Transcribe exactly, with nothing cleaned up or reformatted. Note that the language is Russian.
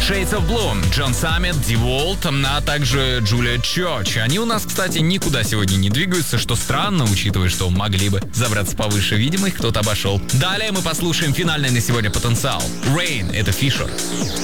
Shades of Bloom, Джон Саммит, Деволт, а также Джулия Чорч. Они у нас, кстати, никуда сегодня не двигаются, что странно, учитывая, что могли бы забраться повыше. Видимо, их кто-то обошел. Далее мы послушаем финальный на сегодня потенциал. Rain — это Fisher.